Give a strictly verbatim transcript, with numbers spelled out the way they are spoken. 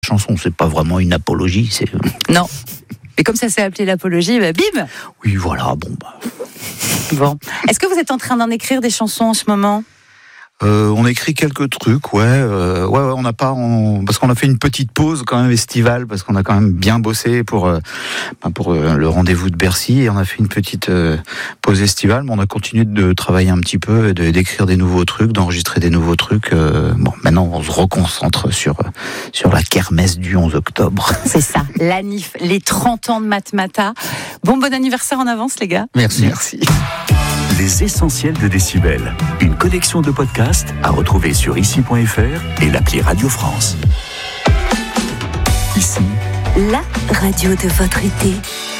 chanson, c'est pas vraiment une apologie, c'est... Non. Et comme ça s'est appelé l'apologie, bah bim. Oui, voilà, bon bah... Bon. Est-ce que vous êtes en train d'en écrire des chansons en ce moment ? Euh, on écrit quelques trucs, ouais, euh, ouais, ouais, on n'a pas, on, parce qu'on a fait une petite pause quand même estivale, parce qu'on a quand même bien bossé pour, euh, pour euh, le rendez-vous de Bercy, et on a fait une petite euh, pause estivale, mais on a continué de travailler un petit peu, de, d'écrire des nouveaux trucs, d'enregistrer des nouveaux trucs. Euh, bon, maintenant on se reconcentre sur sur la kermesse du onze octobre. C'est ça, la N I F, les trente ans de Matmata. Bon, bon anniversaire en avance, les gars. Merci, merci. Les essentiels de Décibel, une collection de podcasts à retrouver sur ici point f r et l'appli Radio France. Ici, la radio de votre été.